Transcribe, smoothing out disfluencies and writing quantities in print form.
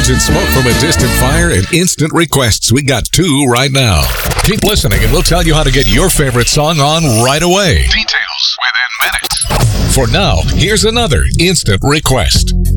Imagine smoke from a distant fire and instant requests. We got 2 right now. Keep listening and we'll tell you how to get your favorite song on right away. Details within minutes. For now, here's another instant request.